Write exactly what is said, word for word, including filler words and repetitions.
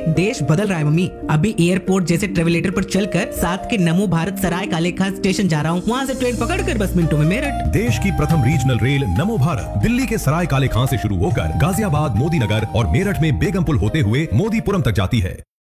देश बदल रहा है मम्मी। अभी एयरपोर्ट जैसे ट्रेवलेटर पर चलकर साथ के नमो भारत सराय काले खान स्टेशन जा रहा हूँ, वहाँ से ट्रेन पकड़कर बस मिनटों में मेरठ। देश की प्रथम रीजनल रेल नमो भारत दिल्ली के सराय काले खान से शुरू होकर गाजियाबाद, मोदी नगर और मेरठ में बेगमपुल होते हुए मोदीपुरम तक जाती है।